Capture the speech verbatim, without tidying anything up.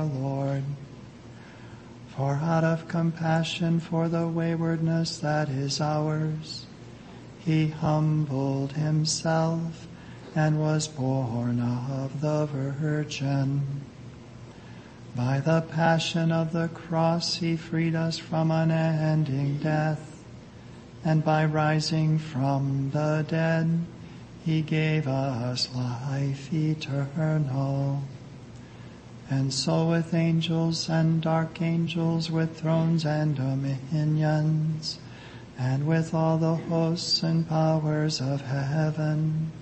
our Lord. For out of compassion for the waywardness that is ours, he humbled himself and was born of the Virgin. By the passion of the cross he freed us from unending death, and by rising from the dead he gave us life eternal. And so with angels and archangels, with thrones and dominions, and with all the hosts and powers of heaven,